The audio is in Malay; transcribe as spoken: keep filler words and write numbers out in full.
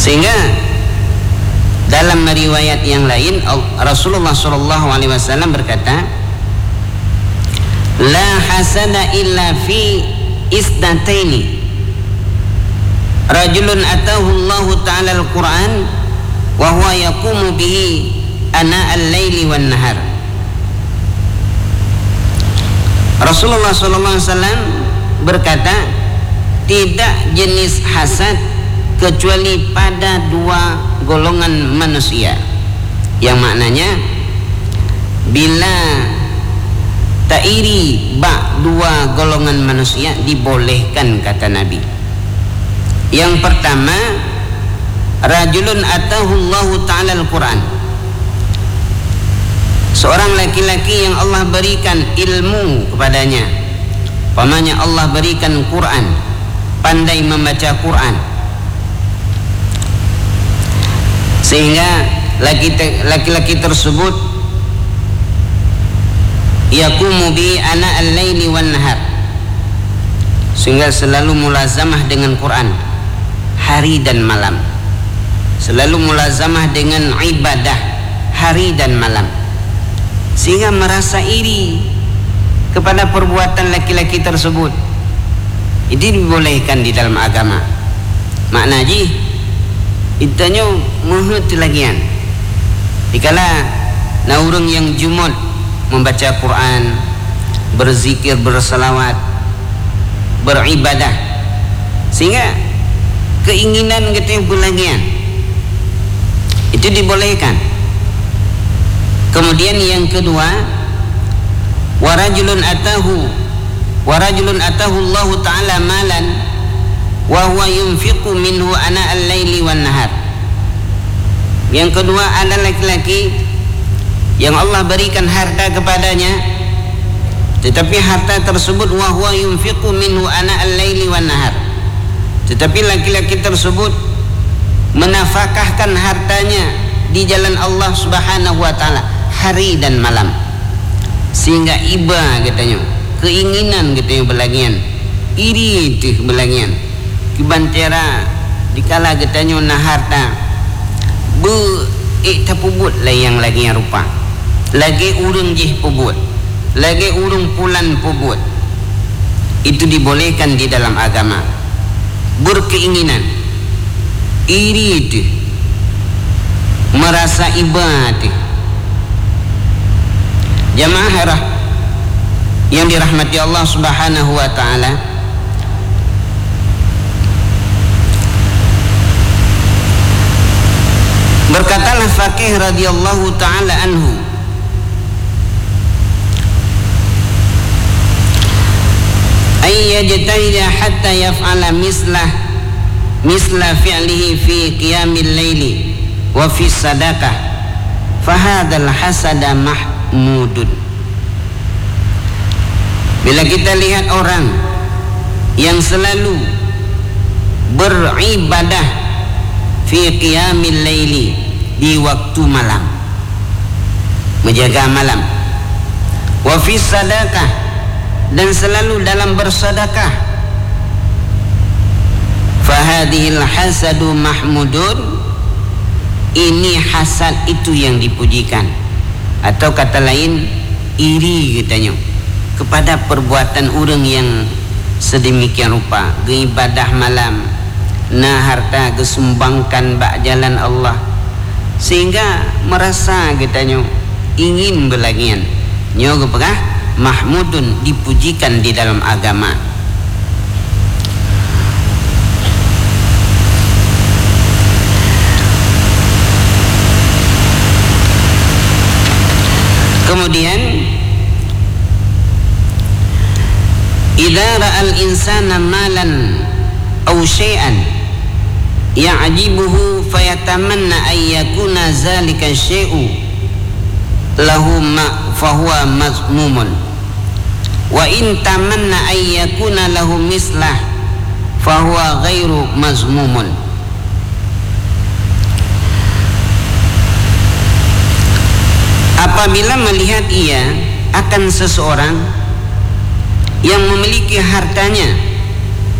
Sehingga dalam riwayat yang lain Rasulullah sallallahu alaihi wasallam berkata, la hasada illa fi isnataini, rajulun atahu Allah ta'ala al-Quran wa huwa yaqumu bihi ana al-laili wan nahar. Rasulullah sallallahu alaihi wasallam berkata, tidak jenis hasad kecuali pada dua golongan manusia, yang maknanya bila tairi bak dua golongan manusia dibolehkan, kata Nabi. Yang pertama, rajulun atahu Allah ta'ala al-Quran, seorang laki-laki yang Allah berikan ilmu kepadanya, pamannya Allah berikan Quran, pandai membaca Quran, sehingga laki-laki tersebut yaqumu bi ana al-laili wan nahar, sehingga selalu mulazamah dengan Quran hari dan malam, selalu mulazamah dengan ibadah hari dan malam, sehingga merasa iri kepada perbuatan laki-laki tersebut. Ini dibolehkan di dalam agama. Makna ji itanya muhut lagian dikala na urang yang jumud membaca Quran, berzikir, bersalawat, beribadah, sehingga keinginan kita bulagian itu dibolehkan. Kemudian yang kedua, warajulun atahu warajulun atahu Allah ta'ala malan wa huwa yunfiqu minhu ana al-laili wan nahar. Yang kedua ada laki-laki yang Allah berikan harta kepadanya, tetapi harta tersebut wa huwa yunfiqu minhu ana al-laili wan nahar, tetapi laki-laki tersebut menafkahkan hartanya di jalan Allah Subhanahu wa taala hari dan malam, sehingga iba katanya, keinginan katanya belagian, iri itu belagian kibantera dikala katanya na harta be ik tapubut lah yang lagi yang rupa, lagi urang jih pubut, lagi urang pulan pubut. Itu dibolehkan di dalam agama. Berkeinginan, iri itu, merasa iba itu. Jamaah yang dirahmati Allah Subhanahu wa taala, berkatalah Faqih radhiyallahu taala anhu, ay yajtahida hatta yaf'ala mislah misla fi'lihi fi qiyamil laili wa fi sadaqah fa hadzal hasada mahmudun. Bila kita lihat orang yang selalu beribadah fi qiyamil laili, di waktu malam, menjaga malam, wa fi sadaqah, dan selalu dalam bersedekah, fa hadhil hasadu mahmudun, ini hasad itu yang dipujikan, atau kata lain iri katanya kepada perbuatan orang yang sedemikian rupa, beribadah malam, nah harta kesumbangkan bak jalan Allah, sehingga merasa katanya ingin belagian nyo kepegah mahmudun, dipujikan di dalam agama. Kemudian idza ra'al insana malan aw syai'an ya'jibuhu fayatamanna ay yakuna zalika syai'u lahu ma fahuwa mazmumun, wa in tamanna ay yakuna lahu mislah fahuwa ghairu mazmumun. Apabila melihat ia akan seseorang yang memiliki hartanya